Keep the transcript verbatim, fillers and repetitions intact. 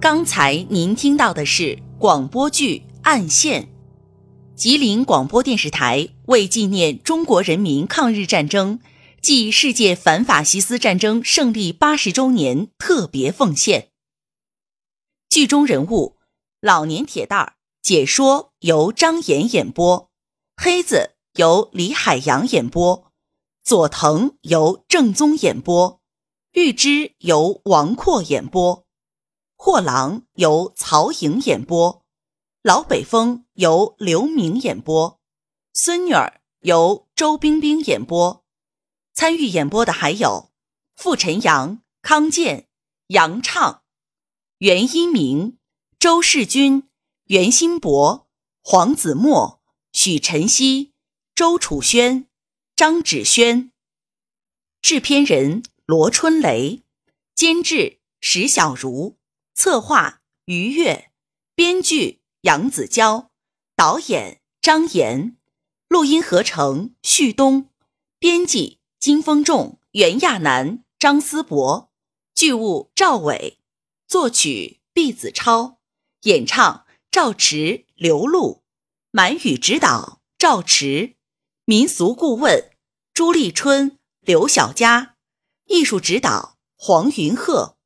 刚才您听到的是广播剧《暗线》。吉林广播电视台为纪念中国人民抗日战争暨世界反法西斯战争胜利八十周年特别奉献。剧中人物老年铁蛋儿解说由张岩演播，黑子由李海洋演播，佐藤由郑宗演播，玉芝由王阔演播，货郎由曹颖演播，老北风由刘明演播，孙女儿由周冰冰演播。参与演播的还有傅晨阳、康健、杨畅、袁一鸣、周世军、袁新博、黄子墨、许晨曦、周楚轩、张芷轩。制片人罗春雷，监制石小茹，策划于越，编剧杨子娇，导演张岩，录音合成旭东，编辑金丰仲、袁亚楠、张思博，剧务赵伟，作曲毕子超，演唱赵驰、刘璐，满语指导赵驰，民俗顾问朱立春、刘小佳，艺术指导黄云鹤。